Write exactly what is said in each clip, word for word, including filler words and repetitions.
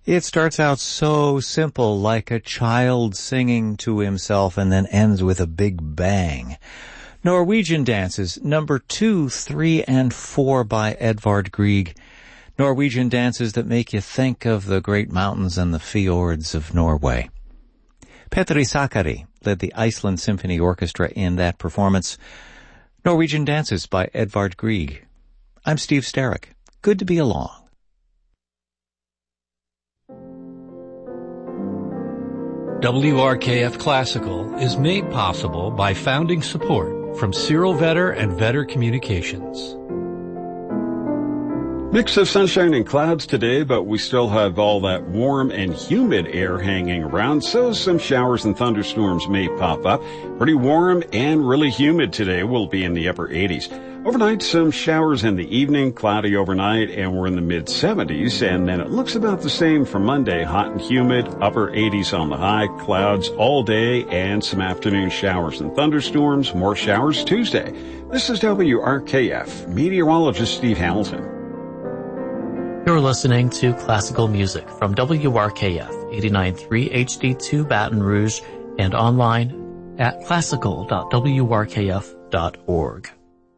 It starts out so simple, like a child singing to himself, and then ends with a big bang. Norwegian Dances, number two, three, and four by Edvard Grieg. Norwegian dances that make you think of the great mountains and the fjords of Norway. Petri Sakari led the Iceland Symphony Orchestra in that performance. Norwegian Dances by Edvard Grieg. I'm Steve Sterrick. Good to be along. W R K F Classical is made possible by founding support from Cyril Vetter and Vetter Communications. Mix of sunshine and clouds today, but we still have all that warm and humid air hanging around, so some showers and thunderstorms may pop up. Pretty warm and really humid today. We'll be in the upper eighties. Overnight, some showers in the evening, cloudy overnight, and we're in the mid seventies. And then it looks about the same for Monday. Hot and humid, upper eighties on the high, clouds all day, and some afternoon showers and thunderstorms. More showers Tuesday. This is W R K F. Meteorologist Steve Hamilton. You're listening to classical music from W R K F eighty-nine point three H D two Baton Rouge and online at classical dot w r k f dot org.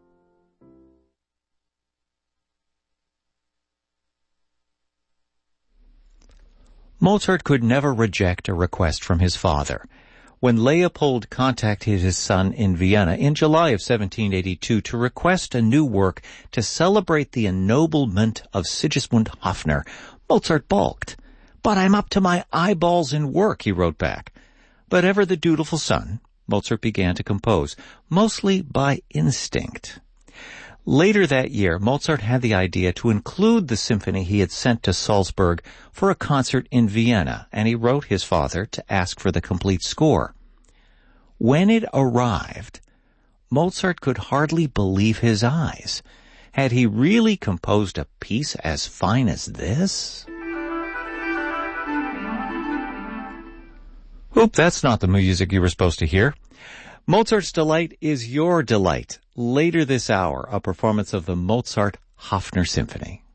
Mozart could never reject a request from his father. When Leopold contacted his son in Vienna in July of seventeen eighty-two to request a new work to celebrate the ennoblement of Sigismund Hofner, Mozart balked. "But I'm up to my eyeballs in work," he wrote back. But ever the dutiful son, Mozart began to compose, mostly by instinct. Later that year, Mozart had the idea to include the symphony he had sent to Salzburg for a concert in Vienna, and he wrote his father to ask for the complete score. When it arrived, Mozart could hardly believe his eyes. Had he really composed a piece as fine as this? Oop, that's not the music you were supposed to hear. Mozart's delight is your delight. Later this hour, a performance of the Mozart Hofner Symphony.